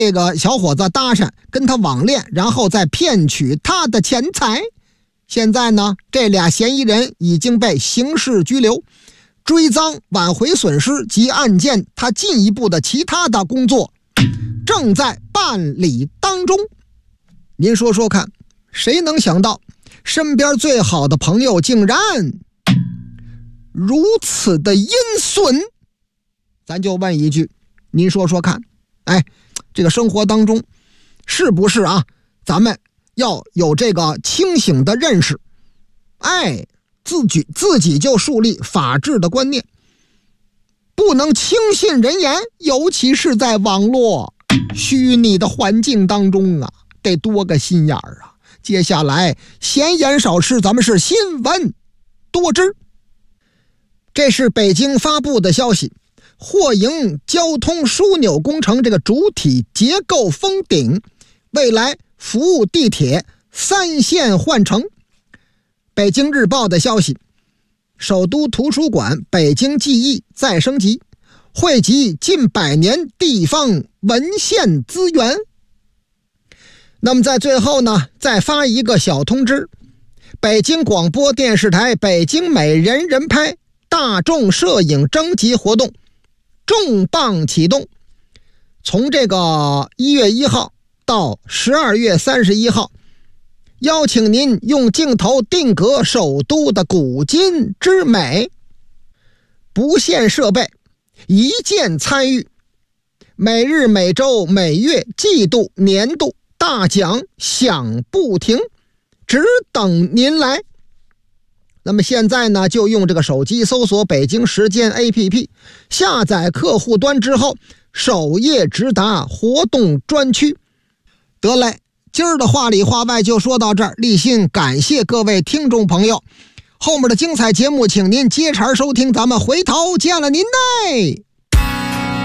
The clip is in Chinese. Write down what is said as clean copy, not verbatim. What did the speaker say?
这个小伙子搭讪，跟他网恋，然后再骗取他的钱财。现在呢，这俩嫌疑人已经被刑事拘留，追赃挽回损失及案件他进一步的其他的工作正在办理当中。您说说看，谁能想到身边最好的朋友竟然如此的阴损？咱就问一句，您说说看，这个生活当中是不是咱们要有这个清醒的认识，自己就树立法治的观念，不能轻信人言，尤其是在网络虚拟的环境当中得多个心眼儿接下来闲言少事，咱们是新闻多知。这是北京发布的消息，货营交通枢纽工程这个主体结构封顶，未来服务地铁3线换乘。北京日报的消息，首都图书馆北京记忆再升级，汇集近100年地方文献资源。那么在最后呢，再发一个小通知，北京广播电视台北京美人人拍大众摄影征集活动重磅启动，从这个1月1号到12月31号，邀请您用镜头定格首都的古今之美，不限设备，一键参与，每日每周每月季度年度大奖响不停，只等您来。那么现在呢，就用这个手机搜索北京时间 APP， 下载客户端之后，首页直达活动专区。得嘞，今儿的话里话外就说到这儿，立信感谢各位听众朋友，后面的精彩节目请您接茬收听，咱们回头见了您嘞。